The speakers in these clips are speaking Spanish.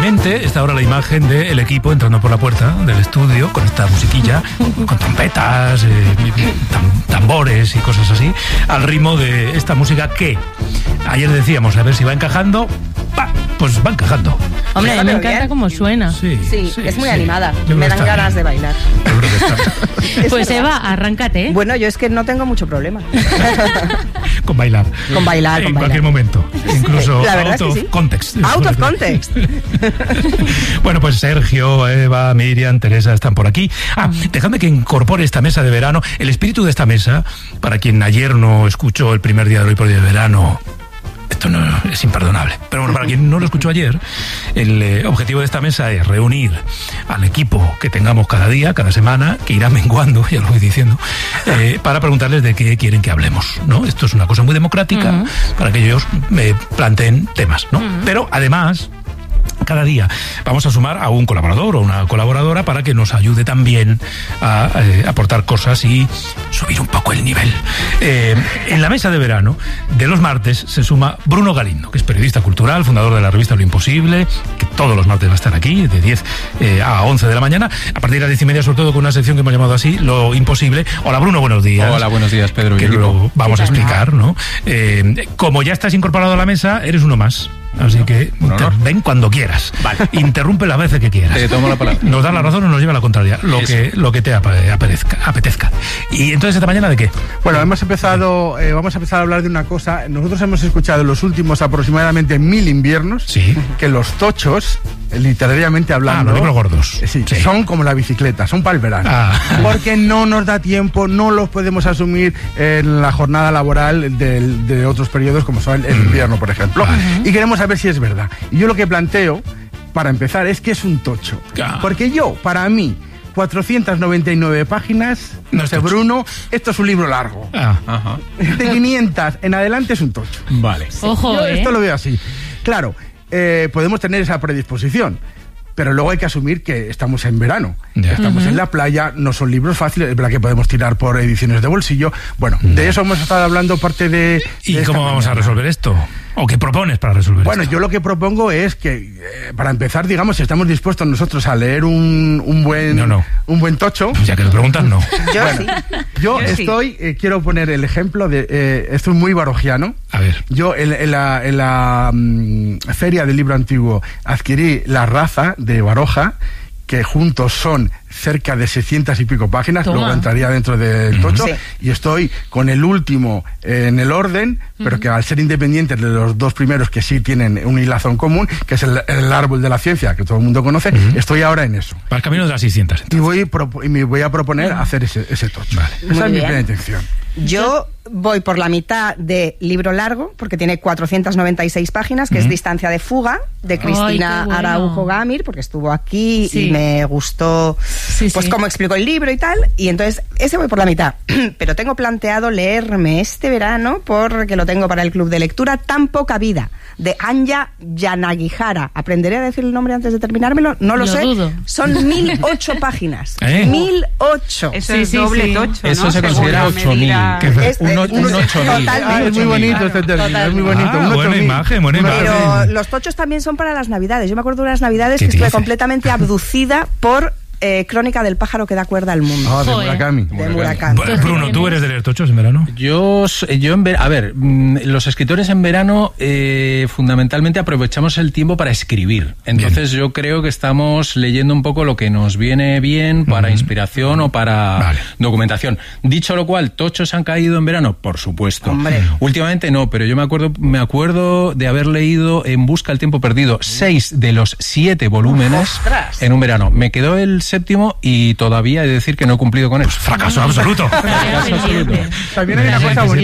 mi mente está ahora la imagen del equipo entrando por la puerta del estudio con esta musiquilla, con trompetas, tambores y cosas así, al ritmo de esta música que ayer decíamos a ver si va encajando. Pues va encajando. Hombre, a mí me encanta cómo suena. Sí, es muy animada. Me dan ganas de bailar. Pues Eva, arráncate. Bueno, yo es que no tengo mucho problema. Con bailar. Con bailar, en cualquier momento. Incluso out of context. Out of context. Bueno, pues Sergio, Eva, Miriam, Teresa están por aquí. Dejadme que incorpore esta mesa de verano. El espíritu de esta mesa, para quien ayer no escuchó el primer día de Hoy por Día de Verano, esto no es imperdonable. Pero bueno, para quien no lo escuchó ayer, el objetivo de esta mesa es reunir al equipo que tengamos cada día, cada semana, que irá menguando, ya lo voy diciendo, para preguntarles de qué quieren que hablemos, ¿no? Esto es una cosa muy democrática, para que ellos me planteen temas, ¿no? Pero además, cada día vamos a sumar a un colaborador o una colaboradora para que nos ayude también a aportar cosas y subir un poco el nivel. En la mesa de verano de los martes se suma Bruno Galindo, que es periodista cultural, fundador de la revista Lo Imposible, que todos los martes va a estar aquí de 10 a 11 de la mañana, a partir de las 10:30, sobre todo con una sección que hemos llamado así, Lo Imposible. Hola Bruno, buenos días. Hola, buenos días Pedro. Que lo vamos a explicar, ¿no? Como ya estás incorporado a la mesa, eres uno más. Así que ven cuando quieras. Vale. Interrumpe las veces que quieras. Te tomo la palabra. Nos da la razón o nos lleva a la contraria. Lo que te apetezca. ¿Y entonces esta mañana de qué? Bueno, vamos a empezar a hablar de una cosa. Nosotros hemos escuchado en los últimos aproximadamente 1000 inviernos que los tochos, literariamente hablando, los libros gordos. Son como la bicicleta, son para el verano. Porque no nos da tiempo, no los podemos asumir en la jornada laboral de otros periodos como son el invierno, por ejemplo. Y queremos saber si es verdad. Y yo lo que planteo, para empezar, es que es un tocho. Porque para mí, 499 páginas, no sé, Bruno, esto es un libro largo. De 500 en adelante es un tocho. Vale. Ojo, yo esto lo veo así. Claro, podemos tener esa predisposición, pero luego hay que asumir que estamos en verano. Estamos en la playa, no son libros fáciles, es verdad que podemos tirar por ediciones de bolsillo. Bueno, de eso hemos estado hablando parte de... ¿Y cómo vamos a resolver esto? ¿O qué propones para resolver esto? Bueno, yo lo que propongo es que, para empezar, digamos, si estamos dispuestos nosotros a leer un buen tocho... Ya que lo preguntas, no. Yo quiero poner el ejemplo de... esto es muy barogiano. A ver. Yo en la Feria del Libro Antiguo adquirí La Raza de Baroja, que juntos son cerca de 600 y pico páginas. Luego entraría dentro del tocho. Y estoy con el último en el orden, pero que al ser independientes de los dos primeros, que sí tienen un hilazón común, que es el árbol de la ciencia, que todo el mundo conoce, estoy ahora en eso. Para el camino de las 600. Y me voy a proponer hacer ese tocho. Vale. Esa es mi primera intención. Yo voy por la mitad de libro largo, porque tiene 496 páginas, que es Distancia de Fuga, de Cristina Araujo Gamir, porque estuvo aquí y me gustó cómo explicó el libro y tal, y entonces ese voy por la mitad. Pero tengo planteado leerme este verano, porque lo tengo para el club de lectura, Tan poca vida, de Anja Yanagihara. ¿Aprenderé a decir el nombre antes de terminármelo? No lo sé. Dudo. Son 1008 páginas. 1008. Eso es doble tocho, ¿no? Eso se considera 8000. Un 8000. Es muy bonito este término, es muy bonito. Buena imagen. Pero los tochos también son para las Navidades. Yo me acuerdo de unas Navidades que estuve completamente abducida por Crónica del pájaro que da cuerda al mundo. De Murakami. Bruno, ¿tú eres de leer tochos en verano? Yo en verano, a ver, los escritores en verano fundamentalmente aprovechamos el tiempo para escribir. Entonces yo creo que estamos leyendo un poco lo que nos viene bien para inspiración o para documentación. Dicho lo cual, ¿tochos han caído en verano? Por supuesto. Hombre. Últimamente no, pero yo me acuerdo de haber leído En busca del tiempo perdido 6 de los 7 volúmenes en un verano. Me quedó el 7º y todavía he de decir que no he cumplido con él. Fracaso absoluto. También hay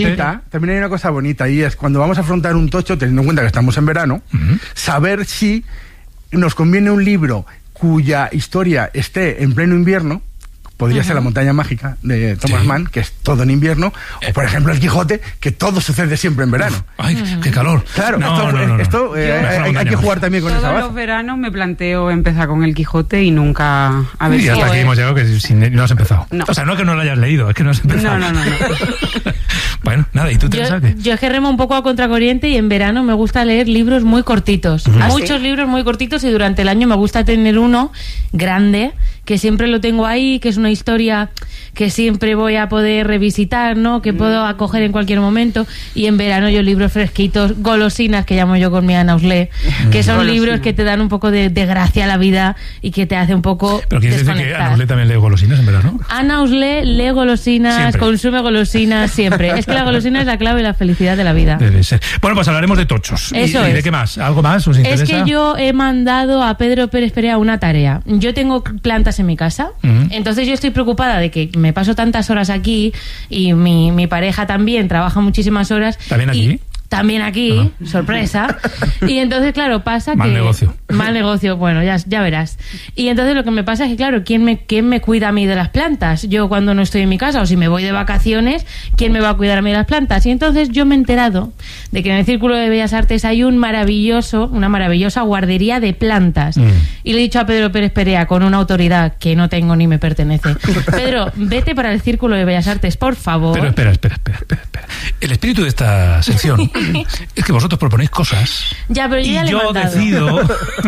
una cosa bonita y es cuando vamos a afrontar un tocho, teniendo en cuenta que estamos en verano, saber si nos conviene un libro cuya historia esté en pleno invierno, podría ser La montaña mágica de Thomas Mann, que es todo en invierno, o por ejemplo El Quijote, que todo sucede siempre en verano. ¡Ay, qué calor! Claro, esto hay que jugar también con esa base. Todos los veranos me planteo empezar con El Quijote y nunca... A ver y hasta aquí hemos llegado que no has empezado. No. O sea, no es que no lo hayas leído, es que no has empezado. No. Bueno, nada, ¿y tú te sabes? Yo es que remo un poco a contracorriente y en verano me gusta leer libros muy cortitos. Muchos libros muy cortitos, y durante el año me gusta tener uno grande, que siempre lo tengo ahí, que es una historia que siempre voy a poder revisitar, ¿no? Que puedo acoger en cualquier momento. Y en verano yo libros fresquitos, golosinas, que llamo yo con mi Ana Auslé, que son libros que te dan un poco de gracia a la vida y que te hace un poco ¿Pero quieres desconectar. decir que Ana Auslé también lee golosinas en verano? Ana Auslé lee golosinas, siempre. Consume golosinas siempre. Es que la golosina es la clave de la felicidad de la vida. Debe ser. Bueno, pues hablaremos de tochos. Eso ¿Y de qué más? ¿Algo más os interesa? Es que yo he mandado a Pedro Pérez Perea una tarea. Yo tengo plantas en mi casa, entonces yo estoy preocupada de que me paso tantas horas aquí, y mi pareja también trabaja muchísimas horas. ¿También aquí? También aquí, sorpresa. Y entonces, claro, pasa mal negocio. Mal negocio, bueno, ya verás. Y entonces lo que me pasa es que, claro, ¿quién me cuida a mí de las plantas? Yo cuando no estoy en mi casa, o si me voy de vacaciones, ¿quién me va a cuidar a mí de las plantas? Y entonces yo me he enterado de que en el Círculo de Bellas Artes hay una maravillosa guardería de plantas. Y le he dicho a Pedro Pérez Perea, con una autoridad que no tengo ni me pertenece: Pedro, vete para el Círculo de Bellas Artes, por favor. Pero espera. El espíritu de esta sección es que vosotros proponéis cosas. Ya, pero yo decido.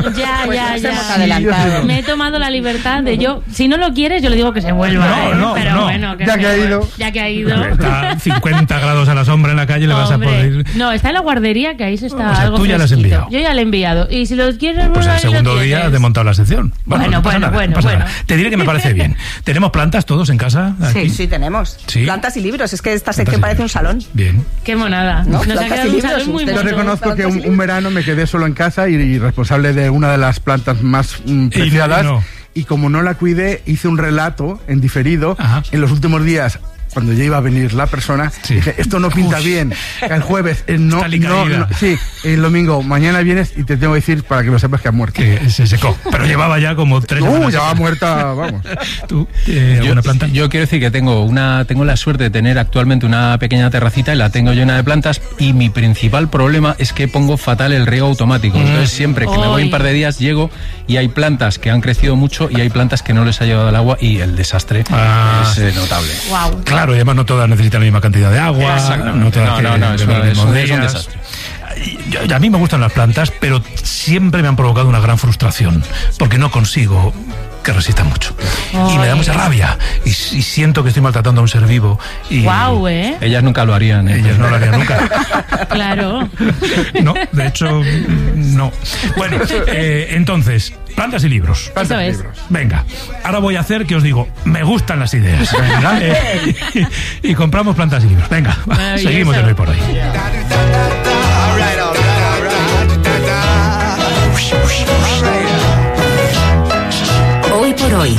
Ya. Me he tomado la libertad de si no lo quieres, yo le digo que se vuelva. Pero bueno, ya que ha ido. Está 50 grados a la sombra en la calle, le vas a poder. No, está en la guardería, que ahí se está. O sea, algo tú ya fresquito. la has enviado. Yo ya la he enviado. Y si lo quieres, pues el segundo día has desmontado la sección. Bueno. Te diré que me parece bien. ¿Tenemos plantas todos en casa? Aquí? Sí, tenemos. ¿Sí? Plantas y libros. Es que esta sección parece un salón. Bien. Qué monada. ¿No? Nos ha quedado un salón muy Yo reconozco que un verano me quedé solo en casa y responsable de una de las plantas más preciadas. Y como no la cuidé, hice un relato en diferido. En los últimos días, cuando ya iba a venir la persona, dije, esto no pinta bien. El jueves, no, el domingo, mañana vienes y te tengo que decir para que lo sepas que ha muerto. Que se secó, pero llevaba ya como 3 semanas. Ya va muerta, vamos. ¿Tú, alguna planta? Yo quiero decir que tengo la suerte de tener actualmente una pequeña terracita y la tengo llena de plantas, y mi principal problema es que pongo fatal el riego automático. Entonces siempre que me voy un par de días llego y hay plantas que han crecido mucho y hay plantas que no les ha llegado el agua, y el desastre es notable. Wow. Claro, y además no todas necesitan la misma cantidad de agua. No, es un desastre. A mí me gustan las plantas, pero siempre me han provocado una gran frustración, porque no consigo que resistan mucho. Y me da mucha rabia. Y siento que estoy maltratando a un ser vivo. Y ellas nunca lo harían. Ellas no lo harían nunca. Claro. No, de hecho, no. Bueno, entonces, plantas y libros. Eso es. Venga, ahora voy a hacer que os digo, me gustan las ideas. Venga, y compramos plantas y libros. Venga, seguimos de hoy por hoy. Hoy por hoy.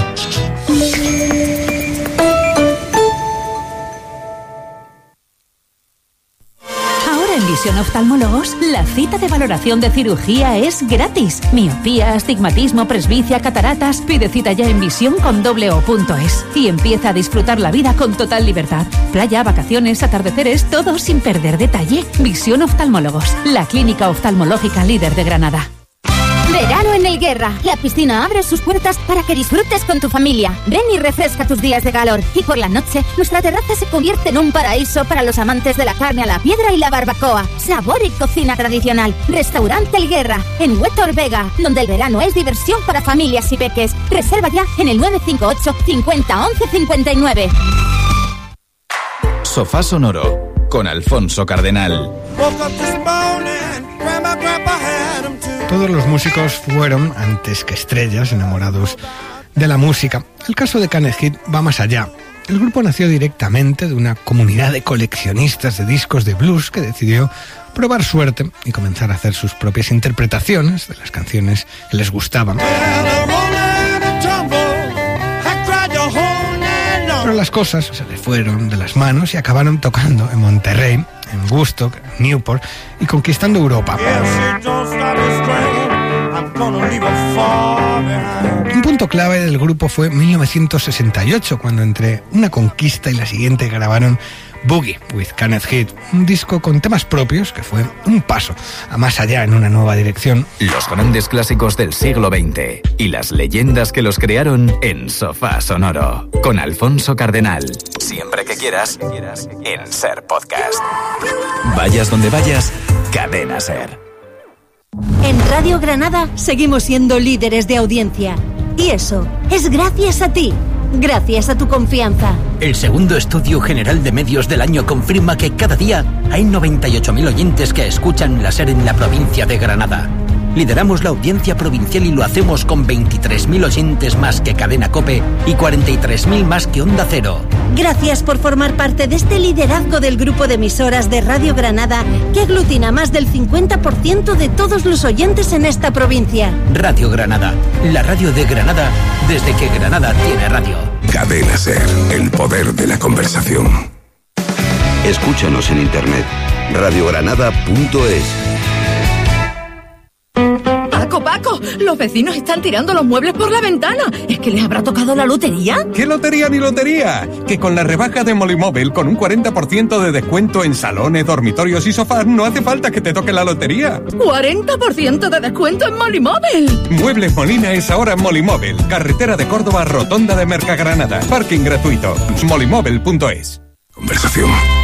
Ahora en Visión Oftalmólogos, la cita de valoración de cirugía es gratis. Miopía, astigmatismo, presbicia, cataratas. Pide cita ya en visión.es y empieza a disfrutar la vida con total libertad. Playa, vacaciones, atardeceres, todo sin perder detalle. Visión Oftalmólogos, la clínica oftalmológica líder de Granada. Verano en El Guerra. La piscina abre sus puertas para que disfrutes con tu familia. Ven y refresca tus días de calor. Y por la noche, nuestra terraza se convierte en un paraíso para los amantes de la carne a la piedra y la barbacoa. Sabor y cocina tradicional. Restaurante El Guerra, en Huétor Vega, donde el verano es diversión para familias y peques. Reserva ya en el 958 50 11 59. Sofá Sonoro, con Alfonso Cardenal. Todos los músicos fueron, antes que estrellas, enamorados de la música. El caso de Kenneth Heath va más allá. El grupo nació directamente de una comunidad de coleccionistas de discos de blues que decidió probar suerte y comenzar a hacer sus propias interpretaciones de las canciones que les gustaban. Pero las cosas se le fueron de las manos y acabaron tocando en Monterrey, en Woodstock, en Newport y conquistando Europa. Un punto clave del grupo fue 1968, cuando entre una conquista y la siguiente grabaron Boogie with Kenneth Heat, un disco con temas propios que fue un paso a más allá en una nueva dirección. Los grandes clásicos del siglo XX y las leyendas que los crearon en Sofá Sonoro, con Alfonso Cardenal. Siempre que quieras, en Ser Podcast. Vayas donde vayas, Cadena Ser. En Radio Granada seguimos siendo líderes de audiencia. Y eso es gracias a ti. Gracias a tu confianza. El segundo estudio general de medios del año confirma que cada día hay 98.000 oyentes que escuchan la SER en la provincia de Granada. Lideramos la audiencia provincial y lo hacemos con 23.000 oyentes más que Cadena COPE y 43.000 más que Onda Cero. Gracias por formar parte de este liderazgo del grupo de emisoras de Radio Granada que aglutina más del 50% de todos los oyentes en esta provincia. Radio Granada, la radio de Granada desde que Granada tiene radio. Cadena SER, el poder de la conversación. Escúchanos en internet, radiogranada.es. Paco, los vecinos están tirando los muebles por la ventana. ¿Es que les habrá tocado la lotería? ¿Qué lotería ni lotería? Que con la rebaja de Molimobil, con un 40% de descuento en salones, dormitorios y sofás, no hace falta que te toque la lotería. ¡40% de descuento en Molimobil! Muebles Molina es ahora Molimobil. Carretera de Córdoba, Rotonda de Mercagranada. Parking gratuito. Molimobil.es. Conversación.